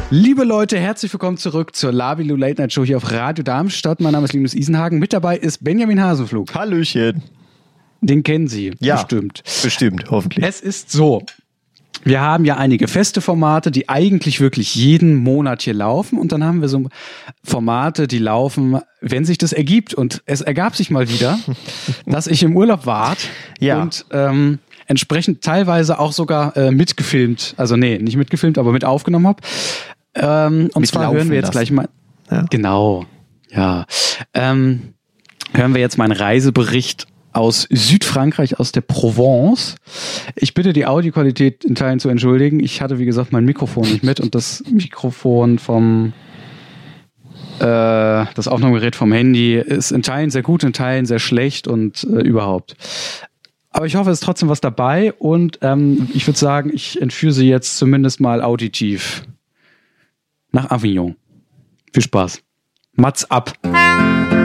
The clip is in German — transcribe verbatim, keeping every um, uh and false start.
Liebe Leute, herzlich willkommen zurück zur Labilu Late Night Show hier auf Radio Darmstadt. Mein Name ist Linus Isenhagen. Mit dabei ist Benjamin Hasenflug. Hallöchen. Den kennen Sie. Ja, bestimmt. Bestimmt, hoffentlich. Es ist so. Wir haben ja einige feste Formate, die eigentlich wirklich jeden Monat hier laufen. Und dann haben wir so Formate, die laufen, wenn sich das ergibt. Und es ergab sich mal wieder, dass ich im Urlaub war. Ja. Und ähm, entsprechend teilweise auch sogar äh, mitgefilmt, also nee, nicht mitgefilmt, aber mit aufgenommen habe. Ähm, und mit zwar hören wir jetzt lassen. gleich mal, ja. genau, ja, ähm, hören wir jetzt meinen Reisebericht aus Südfrankreich, aus der Provence. Ich bitte die Audioqualität in Teilen zu entschuldigen. Ich hatte, wie gesagt, mein Mikrofon nicht mit und das Mikrofon vom äh, das Aufnahmegerät vom Handy ist in Teilen sehr gut, in Teilen sehr schlecht und äh, überhaupt. Aber ich hoffe, es ist trotzdem was dabei und ähm, ich würde sagen, ich entführe Sie jetzt zumindest mal auditiv nach Avignon. Viel Spaß. Mats ab.